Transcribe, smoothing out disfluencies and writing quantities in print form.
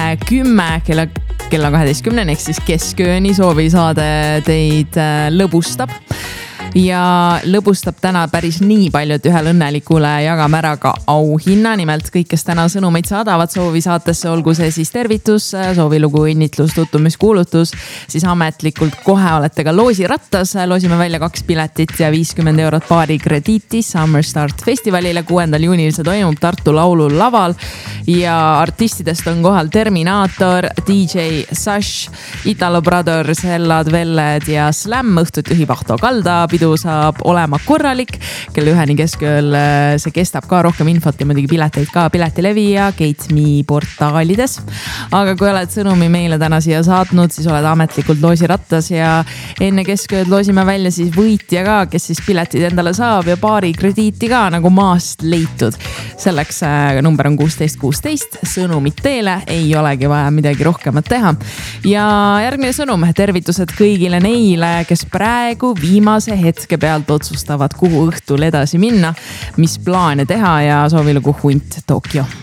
10 kella 12 ehk siis keskööni soovisaade teid lõbustab. Ja lõbustab täna päris nii palju, et ühel õnnelikule jagame ära ka auhinna. Nimelt kõik, kes täna sõnumeid saadavad soovi saatesse, olgu see siis tervitus, soovilugu, õnnitlus, tutvumiskuulutus, siis ametlikult kohe olete ka loosirattas. Loosime välja 2 piletit ja 50 eurot paari krediiti Summer Start festivalile. 6. juunil see toimub Tartu laulul laval ja artistidest on kohal Terminaator, DJ Sash, Italo Brothers, Hellad, Velled ja Slam. Õhtut juhib Ahto Kalda. Pidu saab olema korralik. Kell 1 keskööl see kestab ka. Rohkem infot ja muidugi pileteid ka Piletilevi ja GateMe portaalides. Aga kui oled sõnumi meile täna siia saatnud, siis oled ametlikult loosirattas ja enne keskööd loosime välja siis võitja ka, kes siis piletid endale saab ja paari krediiti ka nagu maast leitud. Selleks number on 1616. Sõnumit teele, ei olegi vaja midagi rohkemat teha. Ja järgmine sõnum, tervitused kõigile neile, kes praegu viimase hetke pealt otsustavad, kuhu õhtul edasi minna, mis plaane teha ja soovilugu Hunt Tokyo.